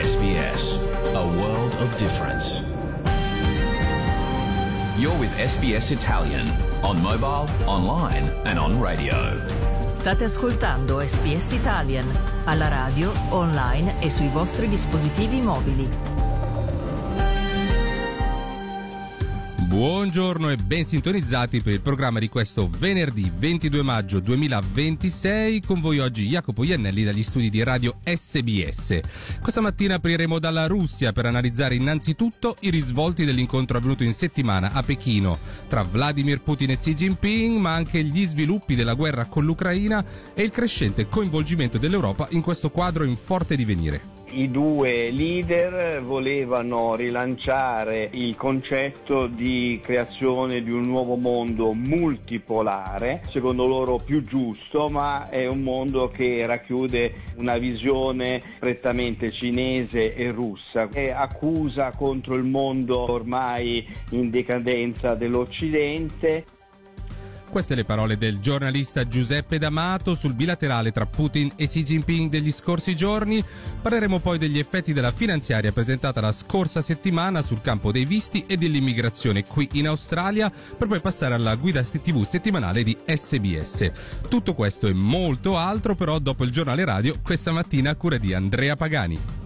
SBS, a world of difference. You're with SBS Italian, on mobile, online and on radio. State ascoltando SBS Italian, alla radio, online e sui vostri dispositivi mobili. Buongiorno e ben sintonizzati per il programma di questo venerdì 22 maggio 2026. Con voi oggi Jacopo Iannelli dagli studi di Radio SBS. Questa mattina apriremo dalla Russia per analizzare innanzitutto i risvolti dell'incontro avvenuto in settimana a Pechino tra Vladimir Putin e Xi Jinping, ma anche gli sviluppi della guerra con l'Ucraina e il crescente coinvolgimento dell'Europa in questo quadro in forte divenire. I due leader volevano rilanciare il concetto di creazione di un nuovo mondo multipolare, secondo loro più giusto, ma è un mondo che racchiude una visione prettamente cinese e russa, e accusa contro il mondo ormai in decadenza dell'Occidente. Queste le parole del giornalista Giuseppe D'Amato sul bilaterale tra Putin e Xi Jinping degli scorsi giorni. Parleremo poi degli effetti della finanziaria presentata la scorsa settimana sul campo dei visti e dell'immigrazione qui in Australia, per poi passare alla guida TV settimanale di SBS. Tutto questo e molto altro però dopo il giornale radio, questa mattina a cura di Andrea Pagani.